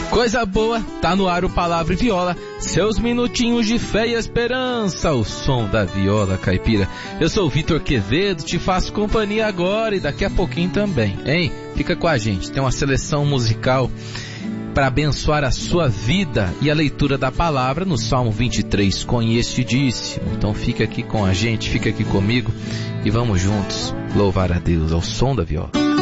Coisa boa, tá no ar o Palavra e Viola, seus minutinhos de fé e esperança, o som da viola caipira. Eu sou o Vitor Quevedo, te faço companhia agora e daqui a pouquinho também, hein? Fica com a gente, tem uma seleção musical para abençoar a sua vida e a leitura da palavra no Salmo 23, conhecidíssimo. Então fica aqui com a gente, fica aqui comigo e vamos juntos louvar a Deus ao som da viola.